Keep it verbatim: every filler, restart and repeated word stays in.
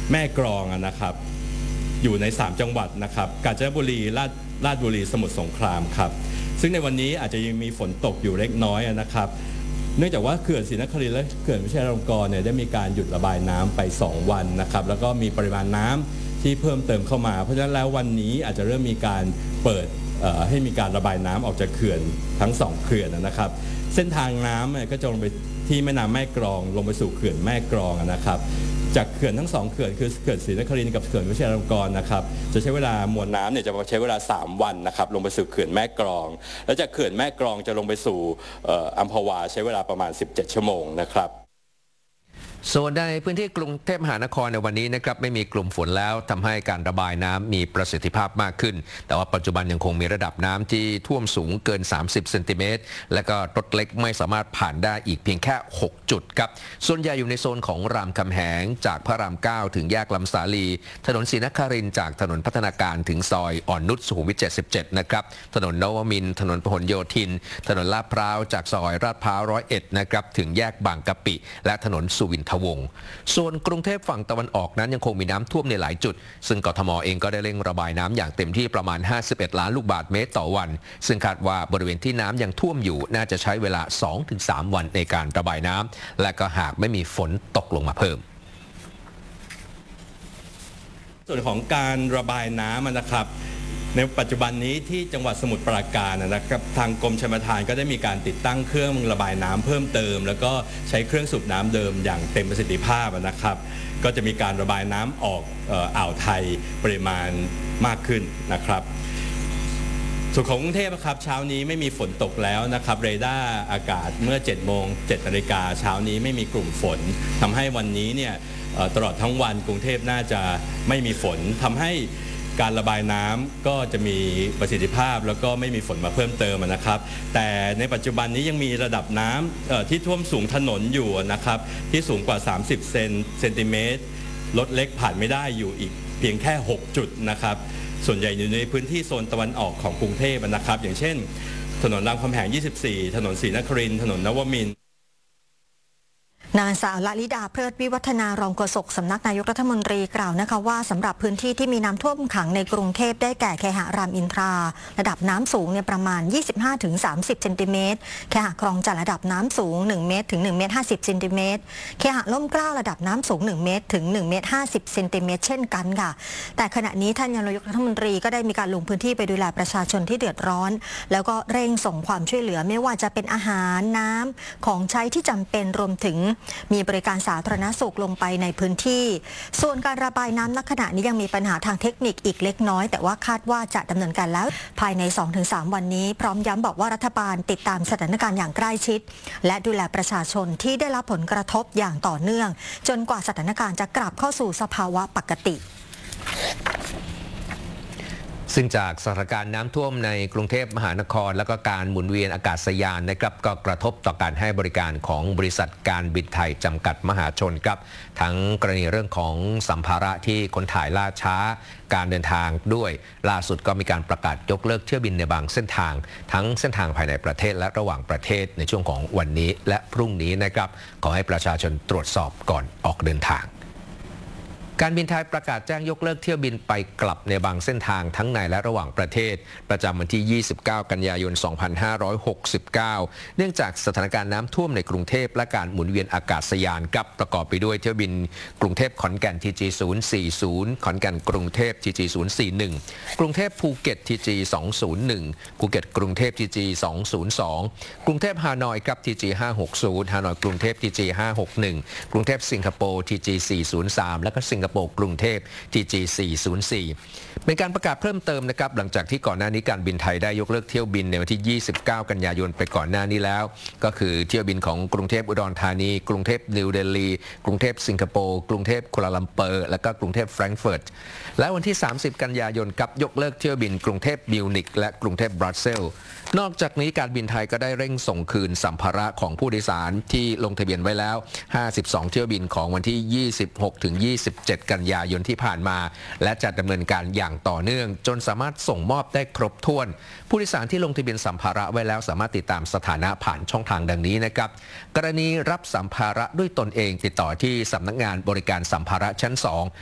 แม่กลองนะครับอยู่ในสามจังหวัดนะครับกาญจนบุรีราชราชบุรีสมุทรสงครามครับซึ่งในวันนี้อาจจะยังมีฝนตกอยู่เล็กน้อยนะครับเนื่องจากว่าเขื่อนศรีนครินทร์และเขื่อนวชิรลงกรณ์เนี่ยได้มีการหยุดระบายน้ำไปสองวันนะครับแล้วก็มีปริมาณน้ำที่เพิ่มเติมเข้ามาเพราะฉะนั้นแล้ววันนี้อาจจะเริ่มมีการเปิดให้มีการระบายน้ำออกจากเขื่อนทั้งสองเขื่อนนะครับเส้นทางน้ำก็จะลงไปที่แม่น้ำแม่กลองลงไปสู่เขื่อนแม่กลองนะครับจากเขื่อนทั้งสองเขื่อนคือเขื่อนศรีนครินทร์กับเขื่อนวชิรลงกรณ์นะครับจะใช้เวลามวลน้ำเนี่ยจะใช้เวลาสามวันนะครับลงไปสู่เขื่อนแม่กลองแล้วจากเขื่อนแม่กลองจะลงไปสู่อัมพวาใช้เวลาประมาณสิบเจ็ดชั่วโมงนะครับส่วนในพื้นที่กรุงเทพมหานครในวันนี้นะครับไม่มีกลุ่มฝนแล้วทำให้การระบายน้ำมีประสิทธิภาพมากขึ้นแต่ว่าปัจจุบันยังคงมีระดับน้ำที่ท่วมสูงเกินสามสิบเซนติเมตรและก็รถเล็กไม่สามารถผ่านได้อีกเพียงแค่หกจุดครับส่วนใหญ่อยู่ในโซนของรามคำแหงจากพระรามเก้าถึงแยกลำสาลีถนนศรีนครินทร์จากถนนพัฒนาการถึงซอยอ่อนนุชสุขุมวิทเจ็ดสิบเจ็ดนะครับถนนนวมินทร์ถนนพหลโยธินถนนลาดพร้าวจากซอยลาดพร้าวร้อยเอ็ดนะครับถึงแยกบางกะปิและถนนสุวินทวงศ์ส่วนกรุงเทพฝั่งตะวันออกนั้นยังคงมีน้ำท่วมในหลายจุดซึ่งกทมเองก็ได้เร่งระบายน้ำอย่างเต็มที่ประมาณห้าสิบเอ็ดล้านลูกบาศก์เมตรต่อวันซึ่งคาดว่าบริเวณที่น้ำยังท่วมอยู่น่าจะใช้เวลา สองถึงสาม วันในการระบายน้ำและก็หากไม่มีฝนตกลงมาเพิ่มส่วนของการระบายน้ำนะครับในปัจจุบันนี้ที่จังหวัดสมุทรปราการนะครับทางกรมชลประทานก็ได้มีการติดตั้งเครื่องระบายน้ำเพิ่มเติมแล้วก็ใช้เครื่องสูบน้ำเดิมอย่างเต็มประสิทธิภาพนะครับก็จะมีการระบายน้ำออกอ่าวไทยปริมาณมากขึ้นนะครับส่วนของกรุงเทพครับเช้านี้ไม่มีฝนตกแล้วนะครับเรดาร์อากาศเมื่อเจ็ดโมงเจ็ดนาฬิกาเช้านี้ไม่มีกลุ่มฝนทำให้วันนี้เนี่ยตลอดทั้งวันกรุงเทพน่าจะไม่มีฝนทำให้การระบายน้ำก็จะมีประสิทธิภาพแล้วก็ไม่มีฝนมาเพิ่มเติมนะครับแต่ในปัจจุบันนี้ยังมีระดับน้ำที่ท่วมสูงถนนอยู่นะครับที่สูงกว่าสามสิบเซนติเมตรรถเล็กผ่านไม่ได้อยู่อีกเพียงแค่หกจุดนะครับส่วนใหญ่อยู่ในพื้นที่โซนตะวันออกของกรุงเทพนะครับอย่างเช่นถนนรามคำแหงยี่สิบสี่ถนนศรีนครินทร์ถนนนวมินทร์นางสาวละลิดาเพลิดวิวัฒนารองโฆษกสำนักนายกรัฐมนตรีกล่าวนะคะว่าสำหรับพื้นที่ที่มีน้ำท่วมขังในกรุงเทพได้แก่เคหะรามอินทราระดับน้ำสูงเนี่ยประมาณ ยี่สิบห้าถึงสามสิบ เซนติเมตรเคหะคลองจันทร์ระดับน้ำสูงหนึ่งเมตรถึงหนึ่งเมตรห้าสิบเซนติเมตรเคหะล่มเกล้าระดับน้ำสูงหนึ่งเมตรถึงหนึ่งเมตรห้าสิบเซนติเมตรเช่นกันค่ะแต่ขณะนี้ท่านนายกรัฐมนตรีก็ได้มีการลงพื้นที่ไปดูแลประชาชนที่เดือดร้อนแล้วก็เร่งส่งความช่วยเหลือไม่ว่าจะเป็นอาหารน้ำของใช้ที่จำเป็นรวมถึงมีบริการสาธารณสุขลงไปในพื้นที่ส่วนการระบายน้ำณขณะนี้ยังมีปัญหาทางเทคนิคอีกเล็กน้อยแต่ว่าคาดว่าจะดำเนินการแล้วภายใน สองถึงสาม วันนี้พร้อมย้ำบอกว่ารัฐบาลติดตามสถานการณ์อย่างใกล้ชิดและดูแลประชาชนที่ได้รับผลกระทบอย่างต่อเนื่องจนกว่าสถานการณ์จะกลับเข้าสู่สภาวะปกติซึ่งจากสถานการณ์น้ำท่วมในกรุงเทพมหานครและก็การหมุนเวียนอากาศยานนะครับก็กระทบต่อการให้บริการของบริษัทการบินไทยจำกัดมหาชนครับทั้งกรณีเรื่องของสัมภาระที่คนถ่ายล่าช้าการเดินทางด้วยล่าสุดก็มีการประกาศยกเลิกเที่ยวบินในบางเส้นทางทั้งเส้นทางภายในประเทศและระหว่างประเทศในช่วงของวันนี้และพรุ่งนี้นะครับขอให้ประชาชนตรวจสอบก่อนออกเดินทางการบินไทยประกาศแจ้งยกเลิกเที่ยวบินไปกลับในบางเส้นทางทั้งในและระหว่างประเทศประจำวันที่ ยี่สิบเก้า กันยายน สองพันห้าร้อยหกสิบเก้า เนื่องจากสถานการณ์น้ำท่วมในกรุงเทพและการหมุนเวียนอากาศยานกับประกอบไปด้วยเที่ยวบินกรุงเทพขอนแก่น ที จี ศูนย์ สี่สิบ ขอนแก่นกรุงเทพ ที จี ศูนย์ สี่สิบเอ็ด กรุงเทพภูเก็ต ที จี สองศูนย์หนึ่ง ภูเก็ตกรุงเทพ ที จี สองศูนย์สอง กรุงเทพฮานอยครับ ที จี ห้าหกศูนย์ ฮานอยกรุงเทพ ที จี ห้าหกหนึ่ง กรุงเทพสิงคโปร์ ที จี สี่ศูนย์สาม และก็สิงคโปร์กรุงเทพที จี สี่ศูนย์สี่ เป็นการประกาศเพิ่มเติมนะครับหลังจากที่ก่อนหน้านี้การบินไทยได้ยกเลิกเที่ยวบินในวันที่ ยี่สิบเก้า กันยายนไปก่อนหน้านี้แล้วก็คือเที่ยวบินของกรุงเทพอุดรธานีกรุงเทพนิวเดลีกรุงเทพสิงคโปร์กรุงเทพกัวลาลัมเปอร์และก็กรุงเทพแฟรงก์เฟิร์ตและวันที่ สามสิบ กันยายนกับยกเลิกเที่ยวบินกรุงเทพมิวนิกและกรุงเทพบรัสเซลส์นอกจากนี้การบินไทยก็ได้เร่งส่งคืนสัมภาระของผู้โดยสารที่ลงทะเบียนไว้แล้วห้าสิบสองเที่ยวบินของวันที่ ยี่สิบหกถึงยี่สิบเจ็ด กันยายนที่ผ่านมาและจะดำเนินการอย่างต่อเนื่องจนสามารถส่งมอบได้ครบถ้วนผู้โดยสารที่ลงทะเบียนสัมภาระไว้แล้วสามารถติดตามสถานะผ่านช่องทางดังนี้นะครับกรณีรับสัมภาระด้วยตนเองติดต่อที่สำนักงานบริการสัมภาระชั้นสอง